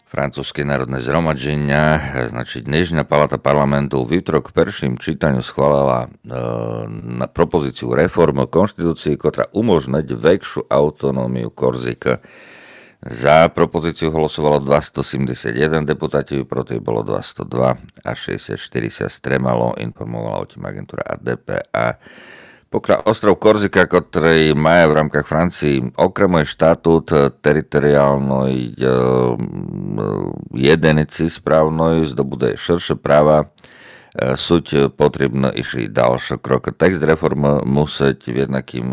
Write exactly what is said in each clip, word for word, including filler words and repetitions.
Francúzske národné zhromaždenia, znači dnešná palata parlamentu v útorok prvým čítaním schválila e, na propozíciu reform konštitúcie, ktorá umožniť väčšiu autonómiu Korzika. Za propozíciu hlasovalo dvestosedemdesiatjeden deputáti, proti bolo dvestodva a šesťdesiatštyri sa stremalo, informovala o tým agentúra á dé pé á. Pokiaľ ostrov Korzika, ktorý má v rámkach Francii okrem štatút teritoriálnej jedinici správnej, zdobude širšie práva, súť potrebné išli ďalšie kroky. Text reform musieť v jednakým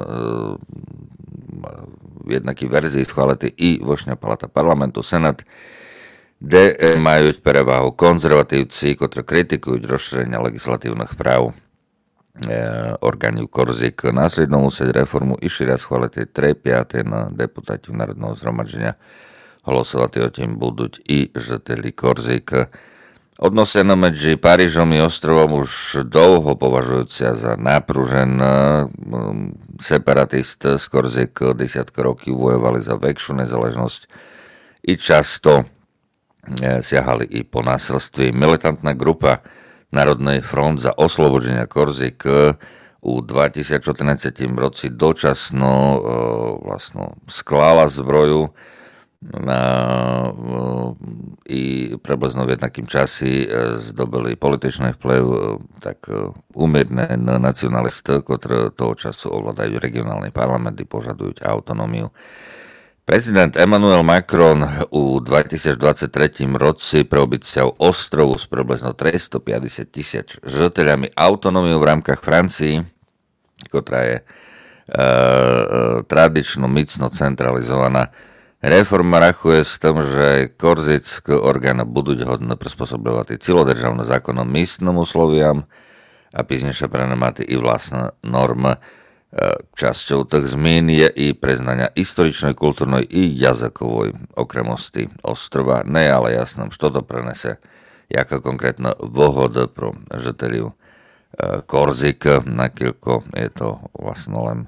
v jednaký verzii schváliť i Vrchná palata parlamentu, Senát, kde majú prevahu konzervatívci, ktorí kritikujú rozšírenie legislatívnych práv orgánu Korzik. Následno musieť reformu išli raz schváliť tri piate na deputáti Národného zhromaždenia. Hlasovať o tým budú i žiteľi Korzik. Odnosené medzi Parížom i ostrovom už dlho považujúcia za napružen separatist z Korzik desiatky rokov bojovali za väčšiu nezáležnosť i často siahali i po násilství. Militantná grupa Národný front za oslobodenie Korzik u dvetisícštrnásť roci dočasno e, vlastno sklála zbroju na, e, i približno v jednakým časi e, zdobili političný vplyv e, tak e, umírne nacionalisty, ktorí toho času ovládajú regionálny parlament i požadujú autonómiu. Prezident Emmanuel Macron u dvetisícdvadsaťtri roci preobícial ostrovu s približno tristopäťdesiat tisíc žiteľami autonómiu v rámkach Francii, ktorá je e, e, tradično mocno centralizovaná. Reforma rachuje s tým, že korzické orgány budú hodné prispôsobovať celodržavné zákonom místnym usloviam a píznejšie prenamáty i vlastné normy. Časťou tých zmien je i priznania historičnej, kultúrnej i jazykovej okremosti ostrova. Ne ale jasnom, čo to prenese, jaká konkrétna výhoda pro žiteľov Korzik, nakoľko je to vlastne len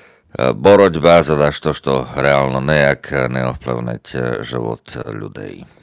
boroďba za to, čo reálno nejak neovplyvniť život ľudí.